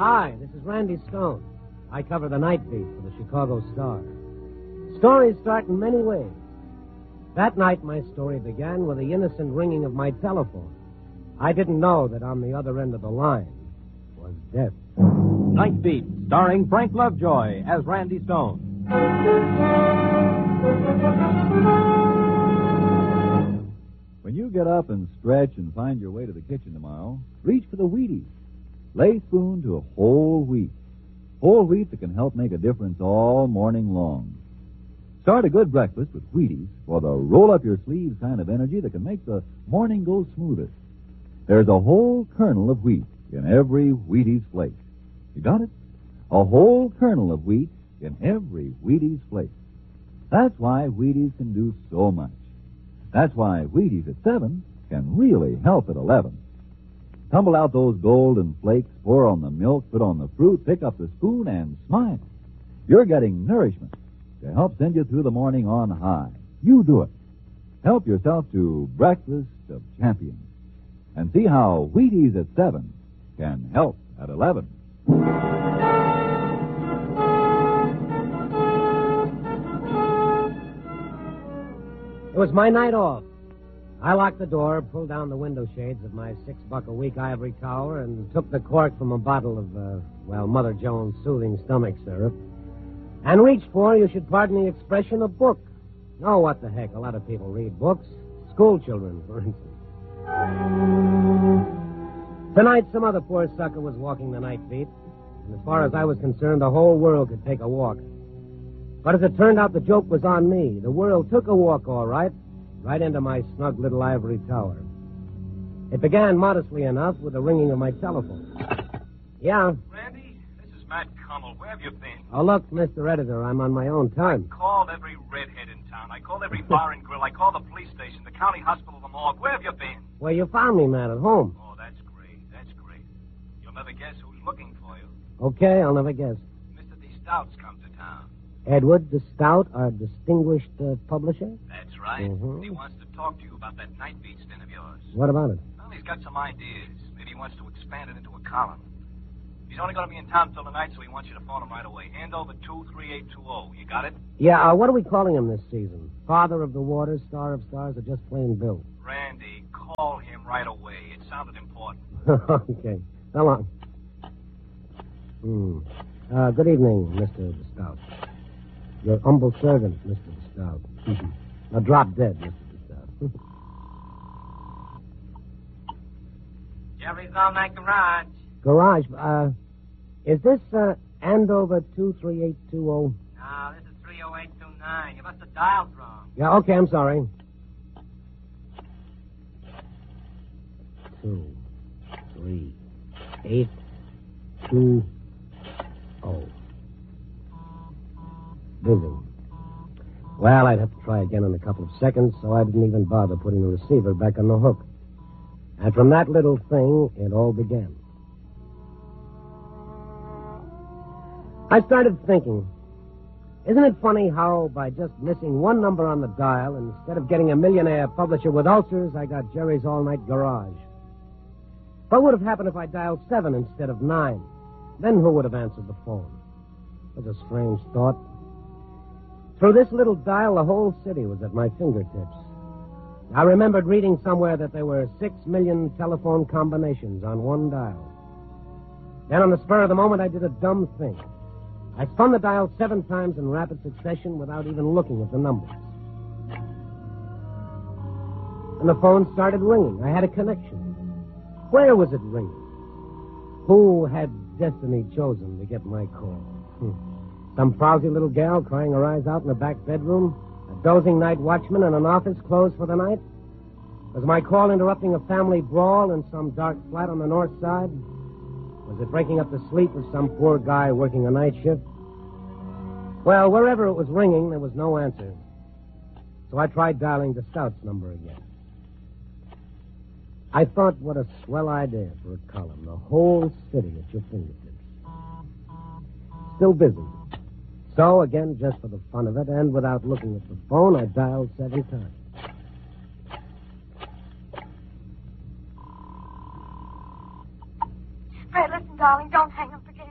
Hi, this is Randy Stone. I cover the night beat for the Chicago Star. Stories start in many ways. That night, my story began with the innocent ringing of my telephone. I didn't know that on the other end of the line was death. Night Beat, starring Frank Lovejoy as Randy Stone. When you get up and stretch and find your way to the kitchen tomorrow, reach for the Wheaties. Lay spoon to a whole wheat. Whole wheat that can help make a difference all morning long. Start a good breakfast with Wheaties for the roll-up-your-sleeves kind of energy that can make the morning go smoothest. There's a whole kernel of wheat in every Wheaties flake. You got it? A whole kernel of wheat in every Wheaties flake. That's why Wheaties can do so much. That's why Wheaties at 7 can really help at 11. Tumble out those golden flakes, pour on the milk, put on the fruit, pick up the spoon, and smile. You're getting nourishment to help send you through the morning on high. You do it. Help yourself to Breakfast of Champions. And see how Wheaties at 7 can help at 11. It was my night off. I locked the door, pulled down the window shades of my $6-a-week ivory tower, and took the cork from a bottle of, Mother Jones' soothing stomach syrup, and reached for, you should pardon the expression, a book. Oh, what the heck, a lot of people read books. School children, for instance. Tonight, some other poor sucker was walking the night beat, and as far as I was concerned, the whole world could take a walk. But as it turned out, the joke was on me. The world took a walk, all right into my snug little ivory tower. It began modestly enough with the ringing of my telephone. Yeah? Randy, this is Matt Cummel. Where have you been? Oh, look, Mr. Editor, I'm on my own time. I called every redhead in town. I called every bar and grill. I called the police station, the county hospital, the morgue. Where have you been? Well, you found me, Matt, at home. Oh, that's great. That's great. You'll never guess who's looking for you. Okay, I'll never guess. Mr. D. Stout's come to town. Edward de Stout, our distinguished publisher? That's right. Mm-hmm. He wants to talk to you about that night beat stint of yours. What about it? Well, he's got some ideas. Maybe he wants to expand it into a column. He's only going to be in town till tonight, so he wants you to phone him right away. Hand over 23820. You got it? Yeah, what are we calling him this season? Father of the Waters, Star of Stars, or just plain Bill? Randy, call him right away. It sounded important. Okay. So long. Good evening, Mr. de Stout. Your humble servant, Mr. de Stout. Now drop dead, Mr. de Stout. Jerry's on that garage. Garage, is this, Andover 23820? No, this is 30829. You must have dialed wrong. Yeah, okay, I'm sorry. 2, 3, 8, 2, 0. Busy. Well, I'd have to try again in a couple of seconds, so I didn't even bother putting the receiver back on the hook. And from that little thing, it all began. I started thinking, isn't it funny how by just missing one number on the dial, instead of getting a millionaire publisher with ulcers, I got Jerry's all-night garage? What would have happened if I dialed 7 instead of 9? Then who would have answered the phone? It was a strange thought. Through this little dial, the whole city was at my fingertips. I remembered reading somewhere that there were 6 million telephone combinations on one dial. Then on the spur of the moment, I did a dumb thing. I spun the dial 7 times in rapid succession without even looking at the numbers. And the phone started ringing. I had a connection. Where was it ringing? Who had destiny chosen to get my call? Some frowsy little gal crying her eyes out in the back bedroom? A dozing night watchman in an office closed for the night? Was my call interrupting a family brawl in some dark flat on the north side? Was it breaking up the sleep of some poor guy working a night shift? Well, wherever it was ringing, there was no answer. So I tried dialing the Stout's number again. I thought, what a swell idea for a column. The whole city at your fingertips. Still busy. So, again, just for the fun of it, and without looking at the phone, I dialed 7 times. Fred, listen, darling, don't hang up again.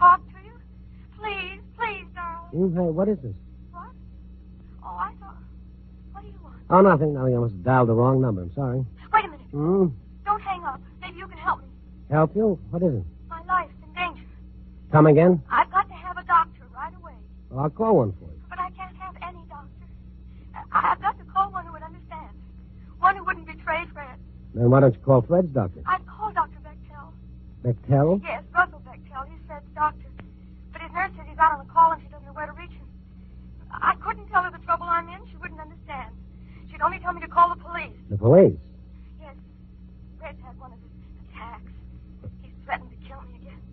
talk to you? Please, please, darling. Hey, what is this? What? Oh, I thought... What do you want? Oh, nothing. I must have dialed the wrong number. I'm sorry. Wait a minute. Hmm? Don't hang up. Maybe you can help me. Help you? What is it? My life's in danger. Come again? I've got to have a doctor right away. Well, I'll call one for you. But I can't have any doctor. I've got to call one who would understand. One who wouldn't betray Fred. Then why don't you call Fred's doctor? I'd call Dr. Bechtel. Bechtel? Yes, Russell Bechtel. He's Fred's doctor. But his nurse says he's out on the call and she doesn't know where to reach him. I couldn't tell her the trouble I'm in. She wouldn't understand. She'd only tell me to call the police. The police? Yes. Fred's had one of his attacks. He's threatened to kill me again.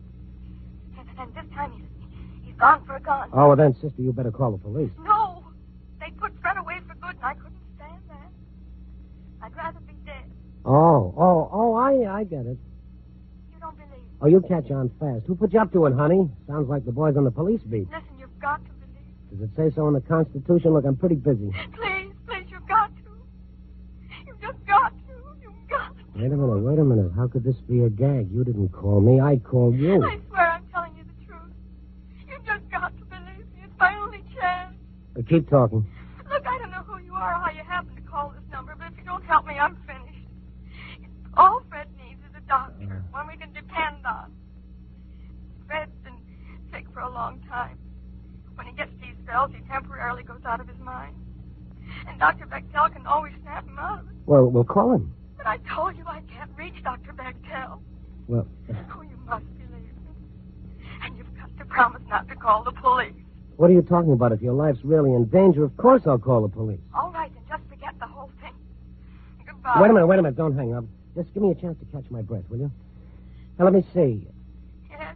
And this time he's gone for a gun. Oh, well then, sister, you better call the police. No. They put Fred away for good and I couldn't stand that. I'd rather be dead. Oh, I get it. You don't believe me. Oh, you catch on fast. Who put you up to it, honey? Sounds like the boys on the police beat. Listen, you've got to believe. Does it say so in the Constitution? Look, I'm pretty busy. Please, you've got to. You've just got to. You've got to. Wait a minute. How could this be a gag? You didn't call me. I called you. I swear I'm telling you the truth. You've just got to believe me. It's my only chance. Keep talking. Look, I don't know who you are or how you happen to call this number, but if you don't help me, I'm finished. All Fred needs is a doctor, one we can depend on. Fred's been sick for a long time. When he gets these spells, he temporarily goes out of his mind. And Dr. Bechtel can always snap him out of it. Well, we'll call him. But I told you I can't reach Dr. Bechtel. Well... Oh, you must believe me. And you've got to promise not to call the police. What are you talking about? If your life's really in danger, of course I'll call the police. All right, then just forget the whole thing. Goodbye. Wait a minute. Don't hang up. Just give me a chance to catch my breath, will you? Now, let me see. Yes?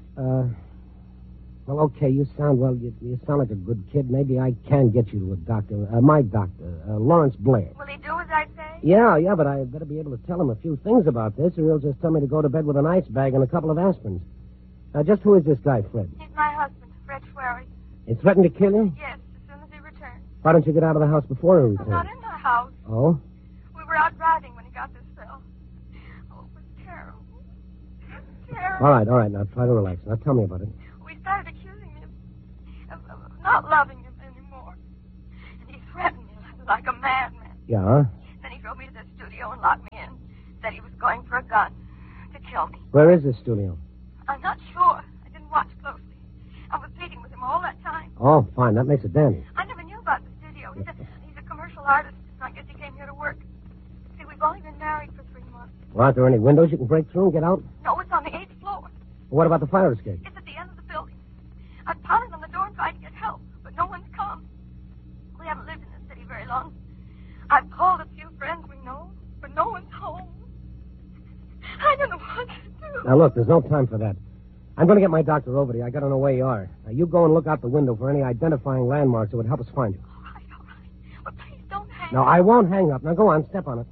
Well, okay, you sound like a good kid. Maybe I can get you to a doctor. My doctor, Lawrence Blair. Will he do as I say? Yeah, but I better be able to tell him a few things about this, or he'll just tell me to go to bed with an ice bag and a couple of aspirins. Now, just who is this guy, Fred? He's my husband, Fred Schwery. He threatened to kill you? Yes, as soon as he returns. Why don't you get out of the house before he I'm returns? not in the house. Oh? We were out riding when he got this spell. Oh, it was terrible. Terrible. All right. Now, try to relax. Now, tell me about it. We started accusing him of not loving him anymore. And he threatened me like a madman. Yeah? Then he drove me to the studio and locked me in. Said he was going for a gun to kill me. Where is this studio? I'm not sure. I didn't watch closely. I was pleading with him all that time. Oh, fine. That makes it dandy. I never knew about the studio. He's a commercial artist. I guess he came here to work. See, we've only been married for 3 months. Well, aren't there any windows you can break through and get out? No, it's on the 8th floor. What about the fire escape? It's at the end of the building. I've pounded on the door and tried to get help, but no one's come. We haven't lived in this city very long. I've called a few friends we know, but no one's home. I don't know what to do. Now, look, there's no time for that. I'm going to get my doctor over to you. I got to know where you are. Now, you go and look out the window for any identifying landmarks that would help us find you. All right. But please don't hang No, up. I won't hang up. Now, go on. Step on it.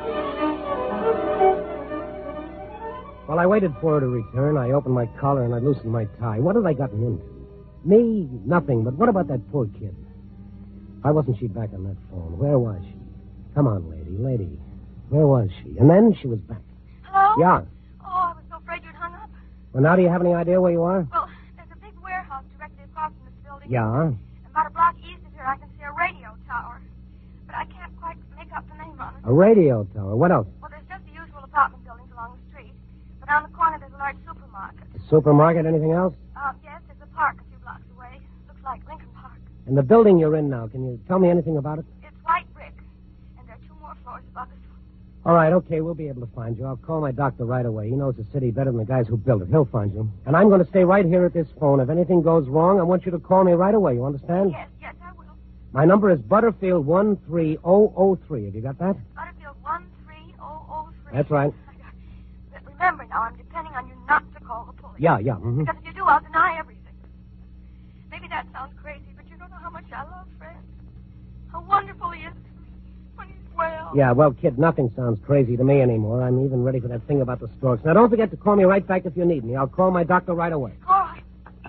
Well, I waited for her to return. I opened my collar and I loosened my tie. What had I gotten into? Me? Nothing. But what about that poor kid? Why wasn't she back on that phone? Where was she? Come on, lady. Where was she? And then she was back. Hello? Yeah. Oh, I was so afraid you'd hung up. Well, now do you have any idea where you are? Well, there's a big warehouse directly across from this building. Yeah. About a block east of here, I can see a radio tower. But I can't quite make out the name on it. A radio tower. What else? Well, there's just the usual apartment buildings along the street. But on the corner, there's a large supermarket. A supermarket? Anything else? Yes, there's a park a few blocks away. Looks like Lincoln Park. And the building you're in now, can you tell me anything about it? It's white brick. And there are 2 more floors above this one. All right, okay, we'll be able to find you. I'll call my doctor right away. He knows the city better than the guys who built it. He'll find you. And I'm going to stay right here at this phone. If anything goes wrong, I want you to call me right away. You understand? Yes, I will. My number is Butterfield 13003. Have you got that? Butterfield 13003. That's right. But remember now, I'm depending on you not to call the police. Yeah. Mm-hmm. Because if you do, I'll deny everything. Maybe that sounds crazy, but you don't know how much I love Fred. How wonderful he is when he's well. Yeah, well, kid, nothing sounds crazy to me anymore. I'm even ready for that thing about the strokes. Now, don't forget to call me right back if you need me. I'll call my doctor right away. All right.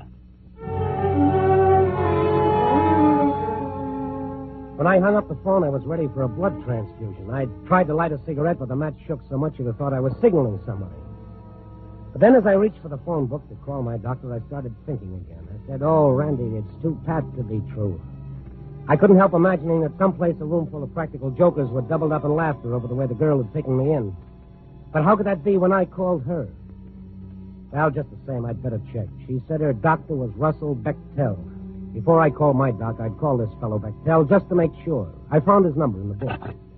When I hung up the phone, I was ready for a blood transfusion. I tried to light a cigarette, but the match shook so much you'd have thought I was signaling somebody. But then as I reached for the phone book to call my doctor, I started thinking again. I said, oh, Randy, it's too pat to be true. I couldn't help imagining that someplace a room full of practical jokers were doubled up in laughter over the way the girl had taken me in. But how could that be when I called her? Well, just the same, I'd better check. She said her doctor was Russell Bechtel. Before I called my doc, I'd call this fellow Bechtel just to make sure. I found his number in the book.